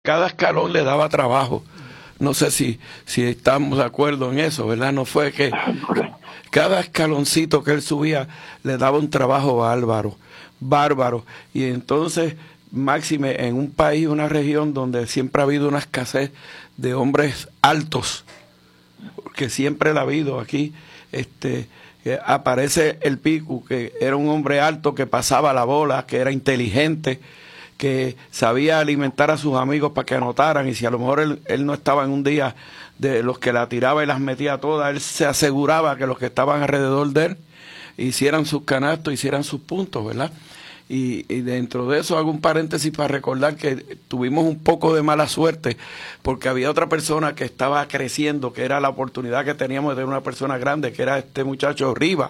cada escalón le daba trabajo. No sé si estamos de acuerdo en eso, ¿verdad? No fue que cada escaloncito que él subía le daba un trabajo bárbaro. Y entonces, máxime, en un país, una región donde siempre ha habido una escasez de hombres altos, que siempre la ha habido aquí, aparece el Picu, que era un hombre alto, que pasaba la bola, que era inteligente, que sabía alimentar a sus amigos para que anotaran, y si a lo mejor él no estaba en un día de los que la tiraba y las metía todas, él se aseguraba que los que estaban alrededor de él hicieran sus canastos, hicieran sus puntos, ¿verdad? Y dentro de eso hago un paréntesis para recordar que tuvimos un poco de mala suerte, porque había otra persona que estaba creciendo, que era la oportunidad que teníamos de tener una persona grande, que era este muchacho Rivas.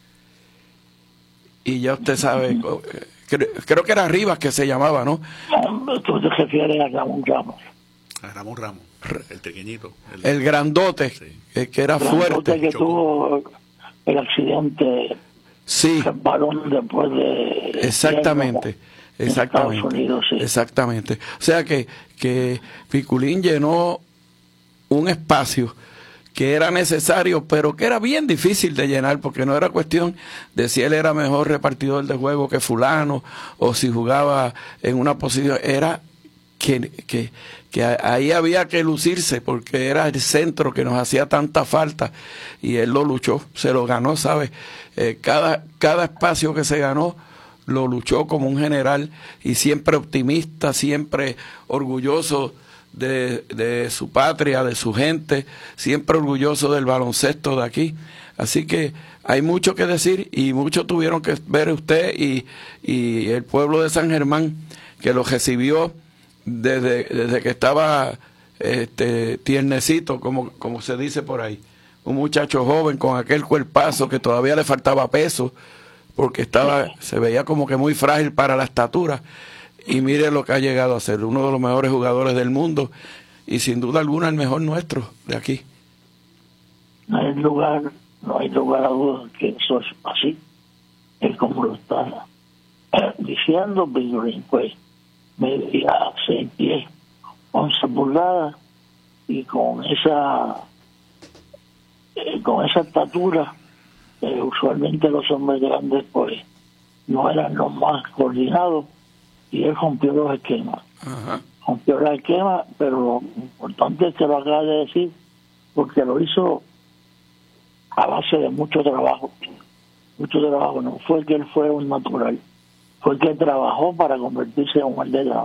Y ya usted sabe, creo que era Rivas que se llamaba, ¿no? Tú te refieres a Ramón Ramos. A Ramón Ramos, el pequeñito. El grandote, sí. Que era fuerte. Que tuvo el accidente. Sí. El balón después de... Exactamente. Estados Unidos, sí. Exactamente. O sea que Piculín llenó un espacio que era necesario, pero que era bien difícil de llenar, porque no era cuestión de si él era mejor repartidor de juego que fulano, o si jugaba en una posición, era que ahí había que lucirse, porque era el centro que nos hacía tanta falta, y él lo luchó, se lo ganó, ¿sabes? Cada espacio que se ganó, lo luchó como un general, y siempre optimista, siempre orgulloso de su patria, de su gente, siempre orgulloso del baloncesto de aquí. Así que hay mucho que decir, y mucho tuvieron que ver usted y el pueblo de San Germán, que lo recibió desde que estaba tiernecito, como se dice por ahí. Un muchacho joven con aquel cuerpazo que todavía le faltaba peso, porque se veía como que muy frágil para la estatura. Y mire lo que ha llegado a ser, uno de los mejores jugadores del mundo, y sin duda alguna el mejor nuestro de aquí. No hay lugar a dudas que eso es así, es como lo está diciendo Piculín, pues medía 6 pies 11 pulgadas, y con esa estatura, usualmente los hombres grandes pues no eran los más coordinados, y él rompió los esquemas. Ajá. Rompió los esquemas, pero lo importante es que lo acaba de decir, porque lo hizo a base de mucho trabajo. No fue que él fue un natural, fue que trabajó para convertirse en un atleta.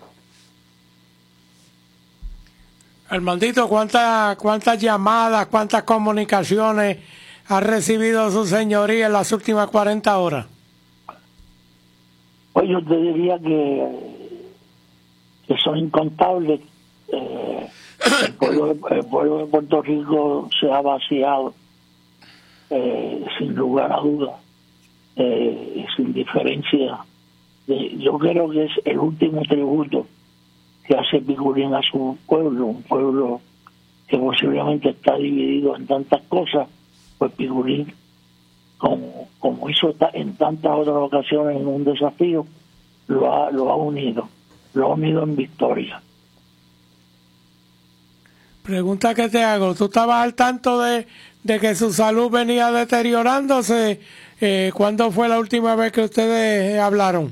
Armandito, ¿cuántas llamadas, cuántas comunicaciones ha recibido su señoría en las últimas 40 horas? Pues yo te diría que son incontables. El pueblo de Puerto Rico se ha vaciado, sin lugar a dudas, sin diferencia. Yo creo que es el último tributo que hace Piculín a su pueblo, un pueblo que posiblemente está dividido en tantas cosas. Pues Piculín, como hizo en tantas otras ocasiones en un desafío, lo ha unido en victoria. Pregunta que te hago, ¿tú estabas al tanto de que su salud venía deteriorándose? ¿Cuándo fue la última vez que ustedes hablaron?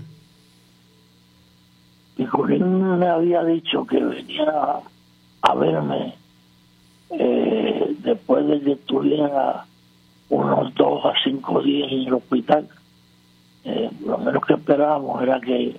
Piculín me había dicho que venía a verme después de que estuviera unos 2 a 5 días en el hospital. Lo menos que esperábamos era que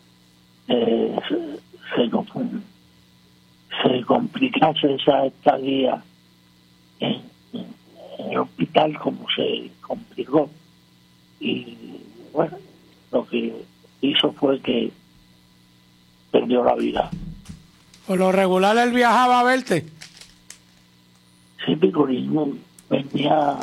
se complicase esa estadía en el hospital como se complicó, y bueno, lo que hizo fue que perdió la vida. ¿Por lo regular él viajaba a verte? Sí, Piculín venía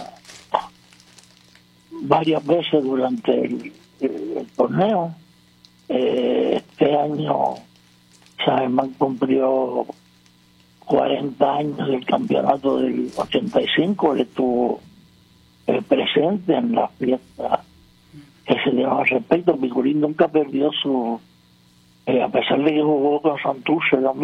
varias veces durante el torneo. Este año San Germán cumplió 40 años del campeonato del 85. Él estuvo presente en la fiesta que se dio al respecto. Piculín nunca perdió su a pesar de que jugó con Santurce también.